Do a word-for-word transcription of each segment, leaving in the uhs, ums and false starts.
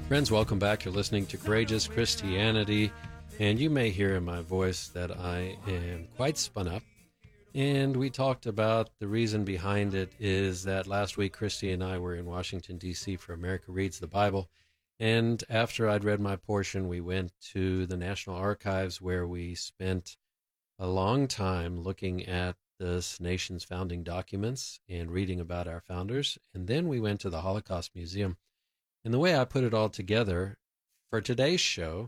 Friends, welcome back. You're listening to Courageous Christianity, and you may hear in my voice that I am quite spun up. And we talked about the reason behind it is that last week Christy and I were in Washington, D C for America Reads the Bible. And after I'd read my portion, we went to the National Archives where we spent a long time looking at this nation's founding documents and reading about our founders. And then we went to the Holocaust Museum. And the way I put it all together for today's show,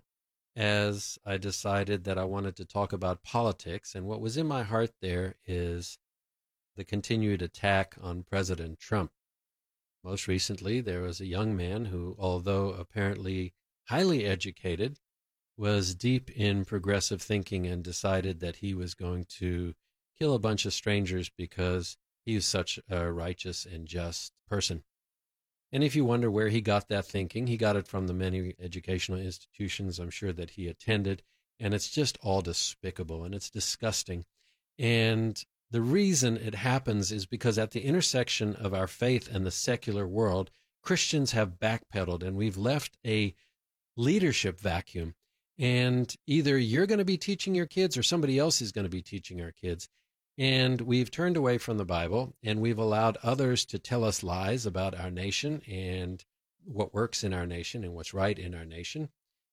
as I decided that I wanted to talk about politics, and what was in my heart there is the continued attack on President Trump. Most recently, there was a young man who, although apparently highly educated, was deep in progressive thinking and decided that he was going to kill a bunch of strangers because he was such a righteous and just person. And if you wonder where he got that thinking, he got it from the many educational institutions I'm sure that he attended, and it's just all despicable and it's disgusting. And the reason it happens is because at the intersection of our faith and the secular world, Christians have backpedaled and we've left a leadership vacuum. And either you're going to be teaching your kids or somebody else is going to be teaching our kids. And we've turned away from the Bible, and we've allowed others to tell us lies about our nation and what works in our nation and what's right in our nation.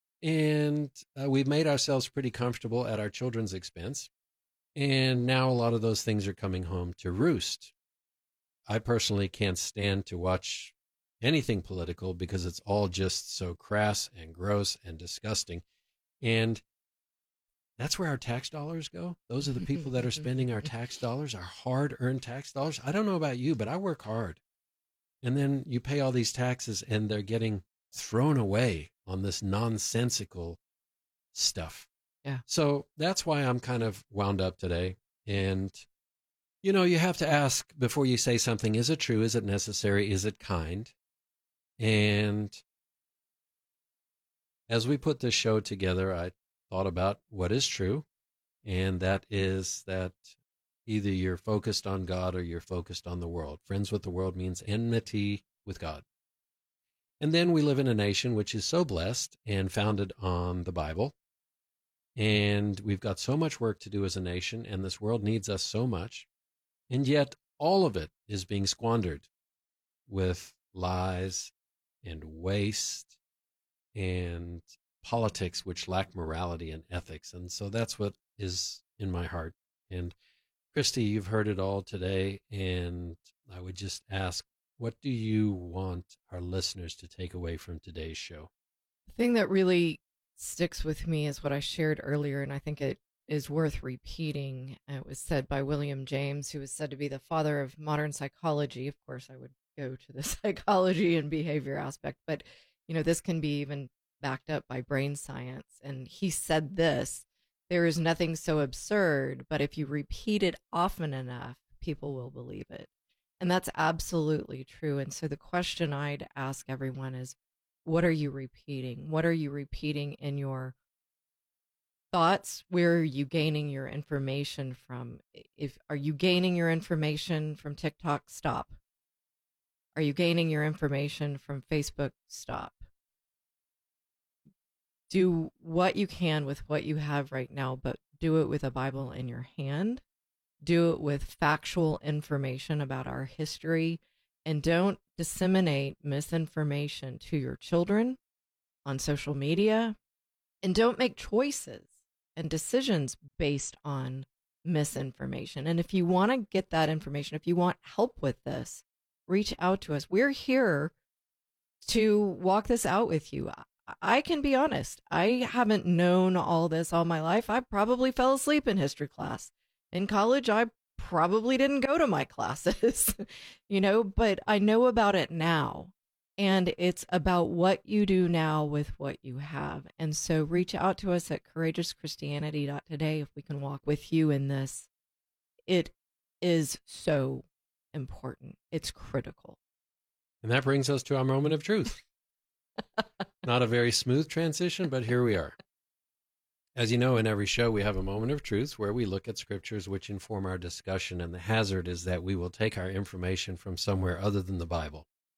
And uh, we've made ourselves pretty comfortable at our children's expense. And now a lot of those things are coming home to roost. I personally can't stand to watch anything political because it's all just so crass and gross and disgusting. And that's where our tax dollars go. Those are the people that are spending our tax dollars, our hard-earned tax dollars. I don't know about you, but I work hard. And then you pay all these taxes, and they're getting thrown away on this nonsensical stuff. Yeah. So that's why I'm kind of wound up today. And, you know, you have to ask before you say something, is it true? Is it necessary? Is it kind? And as we put this show together, I thought about what is true, and that is that either you're focused on God or you're focused on the world. Friends with the world means enmity with God. And then we live in a nation which is so blessed and founded on the Bible, and we've got so much work to do as a nation, and this world needs us so much, and yet all of it is being squandered with lies and waste and politics which lack morality and ethics. And so that's what is in my heart. And Christy, you've heard it all today, and I would just ask, what do you want our listeners to take away from today's show? The thing that really sticks with me is what I shared earlier, and I think it is worth repeating. It was said by William James, who was said to be the father of modern psychology. Of course, I would go to the psychology and behavior aspect, but you know, this can be even backed up by brain science. And he said this: there is nothing so absurd, but if you repeat it often enough, people will believe it. And that's absolutely true. And so the question I'd ask everyone is, what are you repeating? What are you repeating in your thoughts? Where are you gaining your information from? If are you gaining your information from TikTok? Stop. Are you gaining your information from Facebook? Stop. Do what you can with what you have right now, but do it with a Bible in your hand. Do it with factual information about our history, and don't disseminate misinformation to your children on social media, and don't make choices and decisions based on misinformation. And if you want to get that information, if you want help with this, reach out to us. We're here to walk this out with you. I can be honest. I haven't known all this all my life. I probably fell asleep in history class. In college, I probably didn't go to my classes, you know, but I know about it now. And it's about what you do now with what you have. And so reach out to us at courageous christianity dot today if we can walk with you in this. It is so important. It's critical. And that brings us to our moment of truth. Not a very smooth transition, but here we are. As you know, in every show, we have a moment of truth where we look at scriptures which inform our discussion, and the hazard is that we will take our information from somewhere other than the Bible.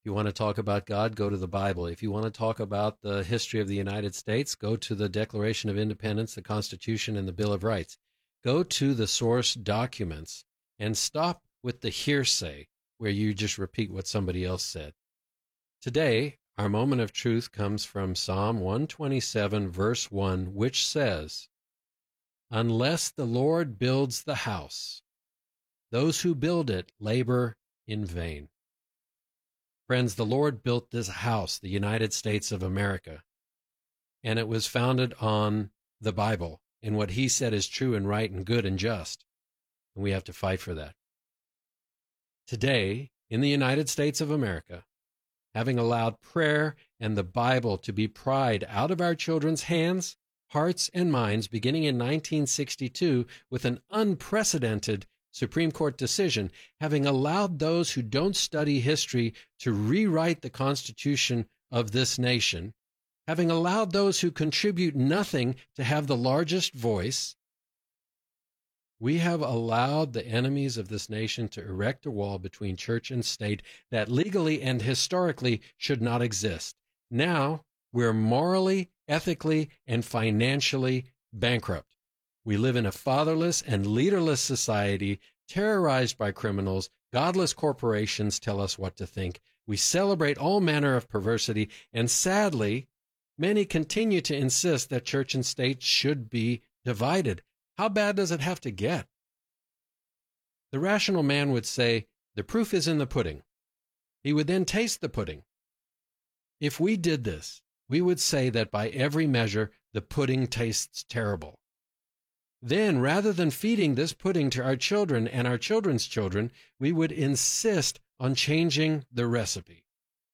If you want to talk about God, go to the Bible. If you want to talk about the history of the United States, go to the Declaration of Independence, the Constitution, and the Bill of Rights. Go to the source documents and stop with the hearsay where you just repeat what somebody else said. Today, our moment of truth comes from Psalm one twenty-seven, verse one, which says, "Unless the Lord builds the house, those who build it labor in vain." Friends, the Lord built this house, the United States of America, and it was founded on the Bible and what he said is true and right and good and just, and we have to fight for that. Today, in the United States of America, having allowed prayer and the Bible to be pried out of our children's hands, hearts, and minds beginning in nineteen sixty-two with an unprecedented Supreme Court decision, having allowed those who don't study history to rewrite the Constitution of this nation, having allowed those who contribute nothing to have the largest voice, we have allowed the enemies of this nation to erect a wall between church and state that legally and historically should not exist. Now we're morally, ethically, and financially bankrupt. We live in a fatherless and leaderless society, terrorized by criminals. Godless corporations tell us what to think. We celebrate all manner of perversity, and sadly, many continue to insist that church and state should be divided. How bad does it have to get? The rational man would say, the proof is in the pudding. He would then taste the pudding. If we did this, we would say that by every measure, the pudding tastes terrible. Then, rather than feeding this pudding to our children and our children's children, we would insist on changing the recipe.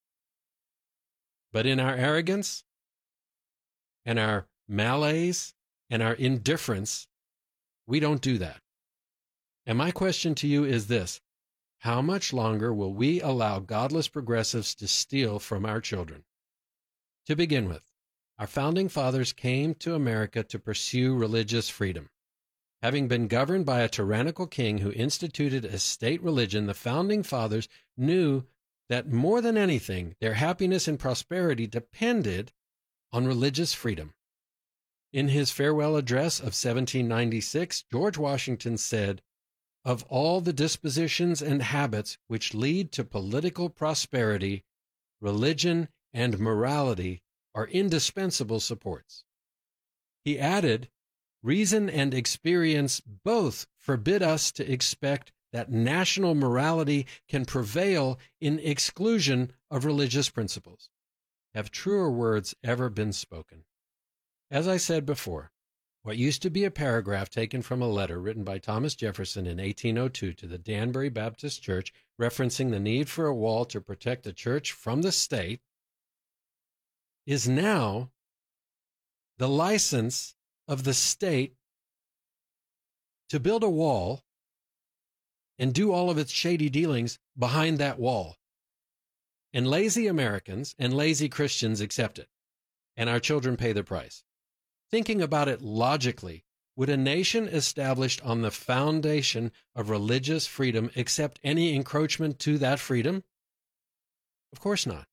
But in our arrogance and our malaise and our indifference, we don't do that. And my question to you is this: how much longer will we allow godless progressives to steal from our children? To begin with, our founding fathers came to America to pursue religious freedom. Having been governed by a tyrannical king who instituted a state religion, the founding fathers knew that more than anything, their happiness and prosperity depended on religious freedom. In his farewell address of seventeen ninety-six, George Washington said, "Of all the dispositions and habits which lead to political prosperity, religion and morality are indispensable supports." He added, "Reason and experience both forbid us to expect that national morality can prevail in exclusion of religious principles." Have truer words ever been spoken? As I said before, what used to be a paragraph taken from a letter written by Thomas Jefferson in eighteen oh two to the Danbury Baptist Church referencing the need for a wall to protect the church from the state is now the license of the state to build a wall and do all of its shady dealings behind that wall. And lazy Americans and lazy Christians accept it, and our children pay the price. Thinking about it logically, would a nation established on the foundation of religious freedom accept any encroachment to that freedom? Of course not.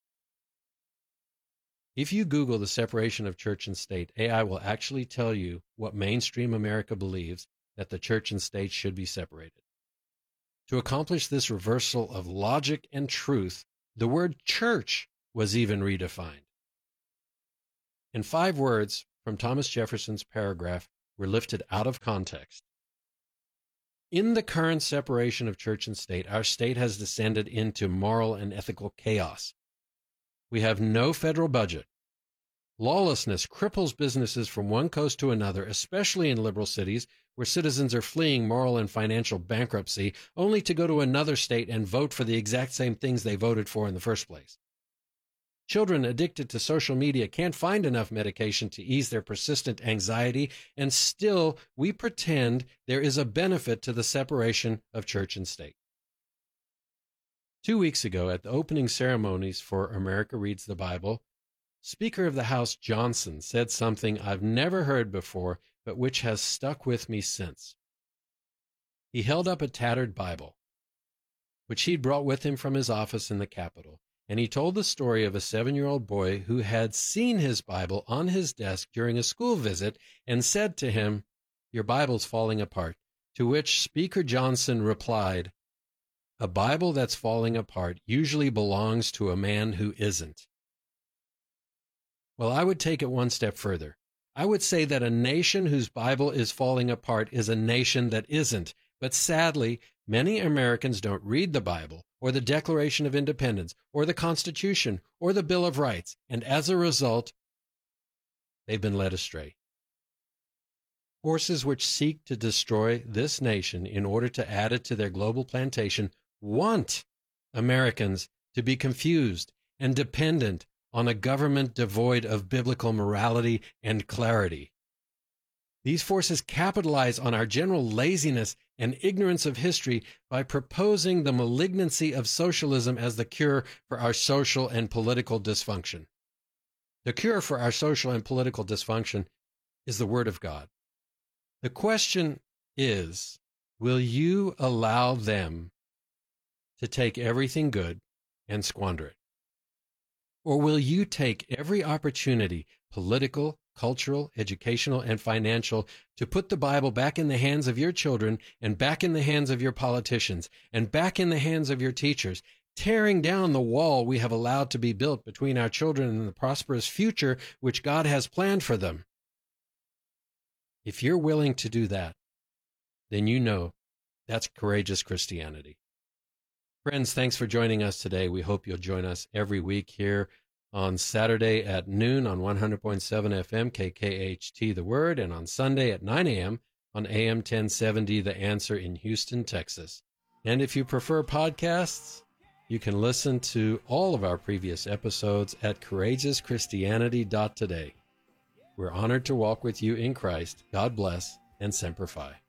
If you Google the separation of church and state, A I will actually tell you what mainstream America believes, that the church and state should be separated. To accomplish this reversal of logic and truth, the word church was even redefined. And five words from Thomas Jefferson's paragraph were lifted out of context. In the current separation of church and state, our state has descended into moral and ethical chaos. We have no federal budget. Lawlessness cripples businesses from one coast to another, especially in liberal cities where citizens are fleeing moral and financial bankruptcy only to go to another state and vote for the exact same things they voted for in the first place. Children addicted to social media can't find enough medication to ease their persistent anxiety, and still we pretend there is a benefit to the separation of church and state. Two weeks ago, at the opening ceremonies for America Reads the Bible, Speaker of the House Johnson said something I've never heard before, but which has stuck with me since. He held up a tattered Bible, which he'd brought with him from his office in the Capitol, and he told the story of a seven-year-old boy who had seen his Bible on his desk during a school visit and said to him, "Your Bible's falling apart." To which Speaker Johnson replied, "A Bible that's falling apart usually belongs to a man who isn't." Well, I would take it one step further. I would say that a nation whose Bible is falling apart is a nation that isn't. But sadly, many Americans don't read the Bible or the Declaration of Independence or the Constitution or the Bill of Rights, and as a result, they've been led astray. Forces which seek to destroy this nation in order to add it to their global plantation want Americans to be confused and dependent on a government devoid of biblical morality and clarity. These forces capitalize on our general laziness and ignorance of history by proposing the malignancy of socialism as the cure for our social and political dysfunction. The cure for our social and political dysfunction is the Word of God. The question is, will you allow them to take everything good and squander it? Or will you take every opportunity, political, cultural, educational, and financial, to put the Bible back in the hands of your children and back in the hands of your politicians and back in the hands of your teachers, tearing down the wall we have allowed to be built between our children and the prosperous future which God has planned for them? If you're willing to do that, then you know that's courageous Christianity. Friends, thanks for joining us today. We hope you'll join us every week here on Saturday at noon on one hundred point seven F M K K H T The Word, and on Sunday at nine A M on A M ten seventy The Answer in Houston, Texas. And if you prefer podcasts, you can listen to all of our previous episodes at courageous christianity dot today. We're honored to walk with you in Christ. God bless, and Semper Fi.